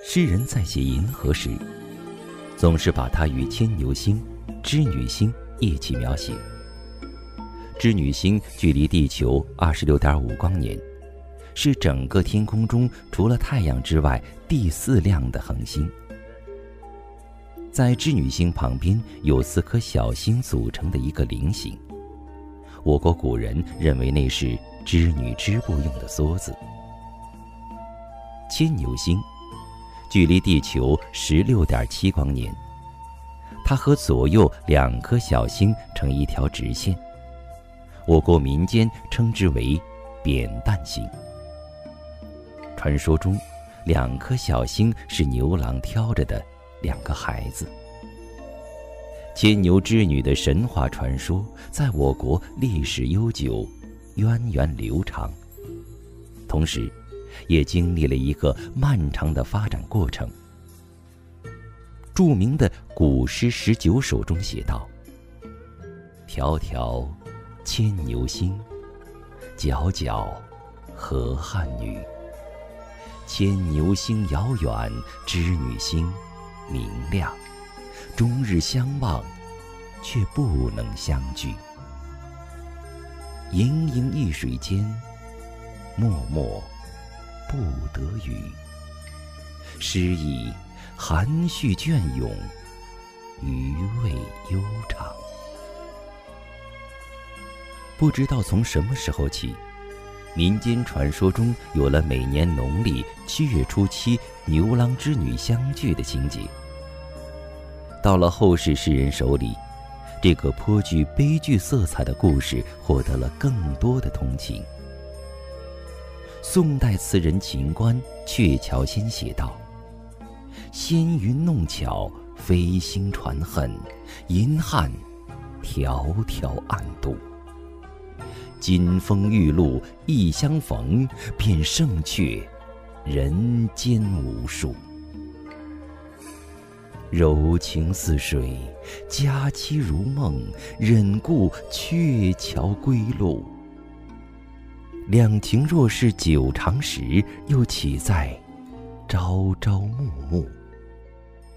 诗人在写银河时，总是把它与牵牛星、织女星一起描写。织女星距离地球26.5光年，是整个天空中除了太阳之外第4亮的恒星。在织女星旁边有4颗小星组成的一个菱形，我国古人认为那是织女织布用的梭子。牵牛星距离地球16.7光年，它和左右2颗小星成一条直线，我国民间称之为扁担星。传说中2颗小星是牛郎挑着的2个孩子。牵牛织女的神话传说在我国历史悠久，源远流长，同时也经历了一个漫长的发展过程。著名的古诗19首中写道：迢迢牵牛星，皎皎河汉女。牵牛星遥远，织女星明亮，终日相望，却不能相聚。盈盈一水间，脉脉不得语。诗意含蓄隽永，余味悠长。不知道从什么时候起，民间传说中有了每年农历7月初7牛郎织女相聚的情节。到了后世诗人手里，这个颇具悲剧色彩的故事获得了更多的同情。宋代词人秦观鹊桥仙写道：纤云弄巧，飞星传恨，银汉迢迢暗度。金风玉露一相逢，便胜却人间无数。柔情似水，佳期如梦，忍顾鹊桥归路。两情若是久长时，又岂在朝朝暮暮。